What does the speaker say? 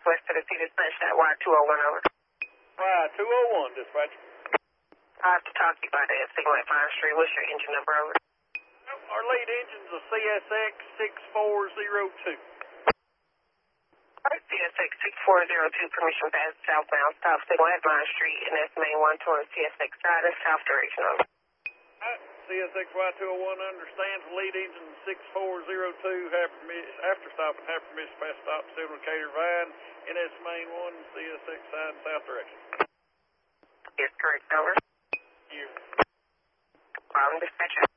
northwest of the city of Sunshine, Y201 over. Y201, dispatch. I have to talk to you about that signal at Vine Street. What's your engine number over? Our lead engine's a CSX 6402. CSX 6402, permission pass southbound, stop signal at Vine Street, and that's main one towards CSX side and south direction over. CSX Y201 understands the lead engine 6402 after stopping have permission pass stop signal Cater Vine, NS main one, CSX side and south direction. Yes, correct, over. You. Dispatcher.